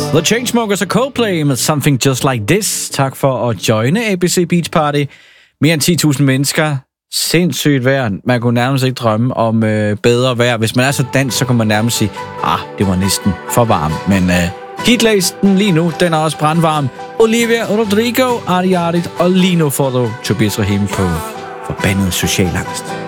The Chainsmokers og Coldplay med Something Just Like This. Tak for at joine ABC Beach Party. Mere end 10.000 mennesker. Sindssygt vejr. Man kunne nærmest ikke drømme om bedre vejr. Hvis man er så dansk, så kan man nærmest sige, det var næsten for varmt. Men hitlisten lige nu, den er også brandvarm. Olivia Rodrigo, Arti Artit, og lige nu får du Tobias Rahim på Forbandet Social Angst.